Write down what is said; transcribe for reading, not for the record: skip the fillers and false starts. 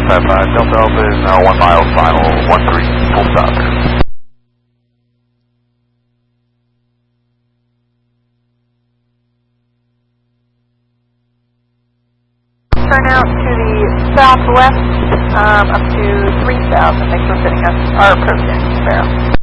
355, Delta Alpha is now 1 mile, final 13, full stop. Turn out to the southwest up to 3000. Thanks for sitting us, or approaching Sparrow.